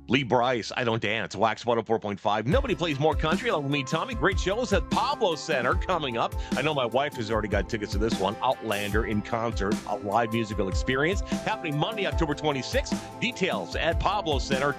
Lee Bryce, I Don't Dance, Wax 104.5. Nobody plays more country along with me, Tommy. Great shows at Pablo Center coming up. I know my wife has already got tickets to this one. Outlander in concert, a live musical experience happening Monday, October 26th. Details at Pablo Center.